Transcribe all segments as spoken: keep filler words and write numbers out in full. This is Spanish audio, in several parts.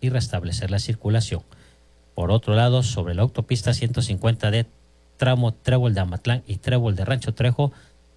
y restablecer la circulación. Por otro lado, sobre la autopista ciento cincuenta de tramo Trébol de Amatlán y Trébol de Rancho Trejo,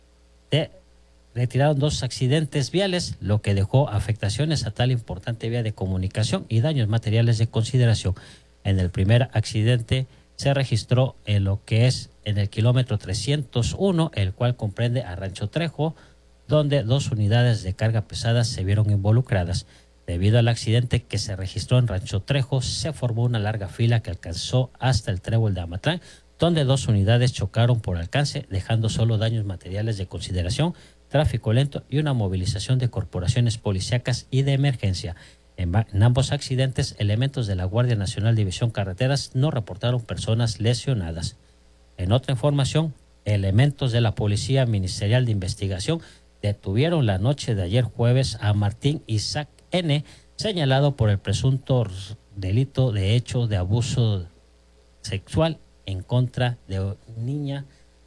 de, retiraron dos accidentes viales, lo que dejó afectaciones a tal importante vía de comunicación y daños materiales de consideración. En el primer accidente se registró en lo que es en el kilómetro trescientos uno, el cual comprende a Rancho Trejo, donde dos unidades de carga pesada se vieron involucradas. Debido al accidente que se registró en Rancho Trejo, se formó una larga fila que alcanzó hasta el Trébol de Amatlán, donde dos unidades chocaron por alcance, dejando solo daños materiales de consideración, tráfico lento y una movilización de corporaciones policíacas y de emergencia. En, en ambos accidentes, elementos de la Guardia Nacional División Carreteras no reportaron personas lesionadas. En otra información, elementos de la Policía Ministerial de Investigación detuvieron la noche de ayer jueves a Martín Isaac N., señalado por el presunto delito de hecho de abuso sexual en contra de una niña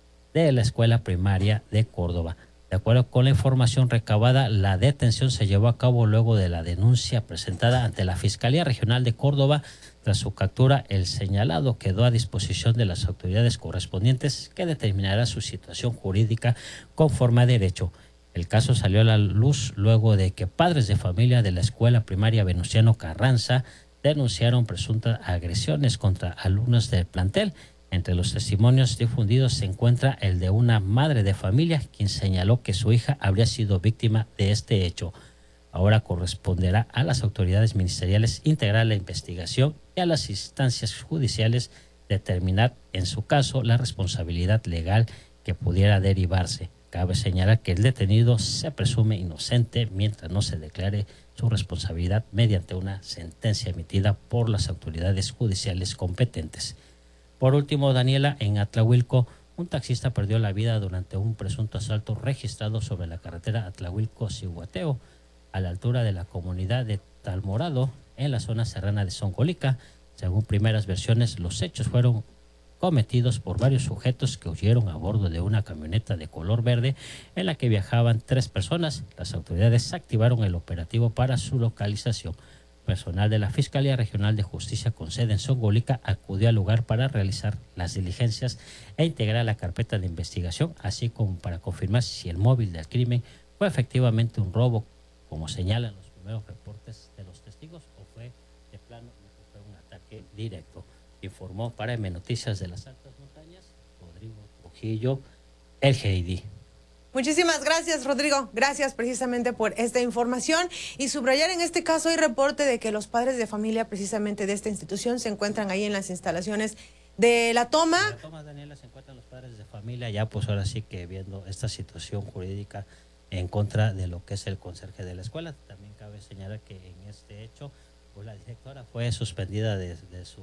de la escuela primaria de Córdoba. De acuerdo con la información recabada, la detención se llevó a cabo luego de la denuncia presentada ante la Fiscalía Regional de Córdoba. Tras su captura, el señalado quedó a disposición de las autoridades correspondientes, que determinará su situación jurídica conforme a derecho. El caso salió a la luz luego de que padres de familia de la escuela primaria Venustiano Carranza denunciaron presuntas agresiones contra alumnos del plantel. Entre los testimonios difundidos se encuentra el de una madre de familia, quien señaló que su hija habría sido víctima de este hecho. Ahora corresponderá a las autoridades ministeriales integrar la investigación y a las instancias judiciales determinar, en su caso, la responsabilidad legal que pudiera derivarse. Cabe señalar que el detenido se presume inocente mientras no se declare su responsabilidad mediante una sentencia emitida por las autoridades judiciales competentes. Por último, Daniela, en Atlahuilco, un taxista perdió la vida durante un presunto asalto registrado sobre la carretera Atlahuilco-Cihuateo, a la altura de la comunidad de Talmorado, en la zona serrana de Zongolica. Según primeras versiones, los hechos fueron cometidos por varios sujetos que huyeron a bordo de una camioneta de color verde en la que viajaban tres personas. Las autoridades activaron el operativo para su localización. Personal de la Fiscalía Regional de Justicia con sede en Zongolica acudió al lugar para realizar las diligencias e integrar la carpeta de investigación, así como para confirmar si el móvil del crimen fue efectivamente un robo, como señalan los primeros reportes de los testigos, o fue de plano fue un ataque directo. Informó para M Noticias de las Altas Montañas, Rodrigo Trujillo, el G I D. Muchísimas gracias, Rodrigo. Gracias precisamente por esta información y subrayar en este caso hay reporte de que los padres de familia precisamente de esta institución se encuentran ahí en las instalaciones de La Toma. En La Toma, Daniela, se encuentran los padres de familia ya pues ahora sí que viendo esta situación jurídica en contra de lo que es el conserje de la escuela. También cabe señalar que en este hecho pues la directora fue suspendida de, de su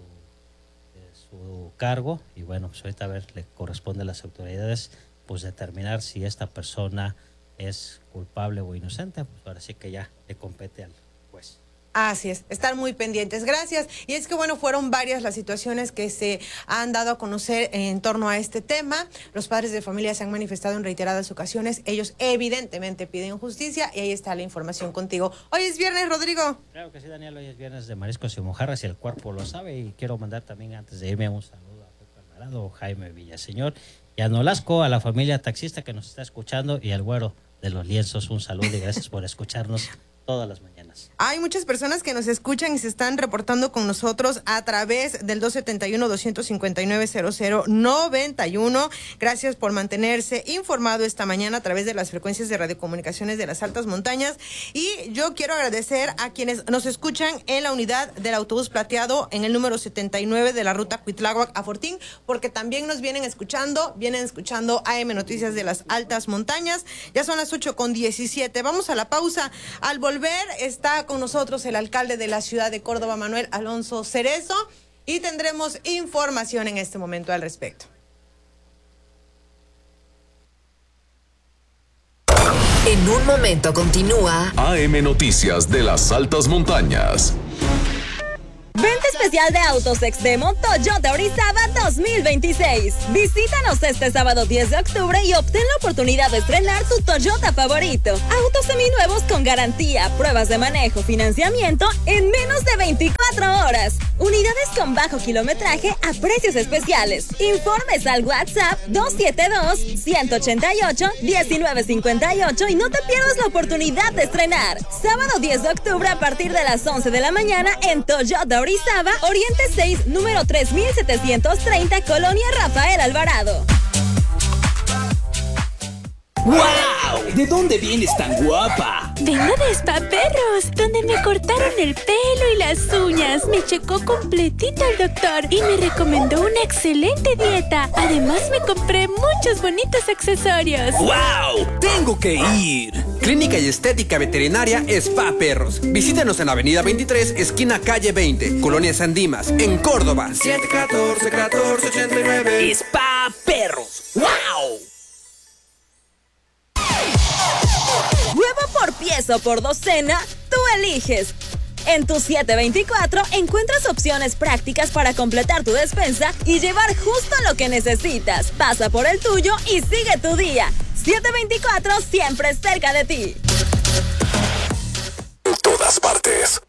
de su cargo y bueno, pues ahorita a ver, le corresponde a las autoridades pues determinar si esta persona es culpable o inocente, pues ahora sí que ya le compete al juez. Así es, estar muy pendientes. Gracias. Y es que bueno, fueron varias las situaciones que se han dado a conocer en torno a este tema. Los padres de familia se han manifestado en reiteradas ocasiones. Ellos evidentemente piden justicia y ahí está la información contigo. Hoy es viernes, Rodrigo. Claro que sí, Daniel, hoy es viernes de mariscos y mojarras y el cuerpo lo sabe. Y quiero mandar también antes de irme un saludo a Pepe Alvarado, Jaime Villaseñor y a Nolasco, a la familia taxista que nos está escuchando y al güero de los lienzos. Un saludo y gracias por escucharnos todas las mañanas. Hay muchas personas que nos escuchan y se están reportando con nosotros a través del dos siete uno, dos cinco nueve, cero cero nueve uno. Gracias por mantenerse informado esta mañana a través de las frecuencias de radiocomunicaciones de las altas montañas. Y yo quiero agradecer a quienes nos escuchan en la unidad del autobús plateado en el número setenta y nueve de la ruta Cuitláhuac a Fortín, porque también nos vienen escuchando, vienen escuchando A M Noticias de las altas montañas. Ya son las ocho con diecisiete. Vamos a la pausa. Al volver está con nosotros el alcalde de la ciudad de Córdoba, Manuel Alonso Cerezo, y tendremos información en este momento al respecto. En un momento continúa A M Noticias de las altas montañas. Venta especial de Autos Extremo Toyota Orizaba dos mil veintiséis. Visítanos este sábado diez de octubre y obtén la oportunidad de estrenar tu Toyota favorito. Autos seminuevos con garantía, pruebas de manejo, financiamiento en menos de veinticuatro Unidades con bajo kilometraje a precios especiales. Informes al WhatsApp dos siete dos, uno ocho ocho, uno nueve cinco ocho y no te pierdas la oportunidad de estrenar. Sábado diez de octubre a partir de las once de la mañana en Toyota Orizaba, Oriente seis, número tres mil setecientos treinta, Colonia Rafael Alvarado. ¡Wow! ¿De dónde vienes tan guapa? Vengo de Spa Perros, donde me cortaron el pelo y las uñas. Me checó completito el doctor y me recomendó una excelente dieta. Además, me compré muchos bonitos accesorios. ¡Wow! ¡Tengo que ir! Clínica y Estética Veterinaria Spa Perros. Visítanos en Avenida veintitrés, esquina calle veinte, Colonia San Dimas, en Córdoba. siete uno cuatro, uno cuatro ocho nueve. Spa Perros. ¡Wow! Huevo por pieza o por docena, tú eliges. En tu siete veinticuatro encuentras opciones prácticas para completar tu despensa y llevar justo lo que necesitas. Pasa por el tuyo y sigue tu día. siete veinticuatro, siempre cerca de ti. En todas partes.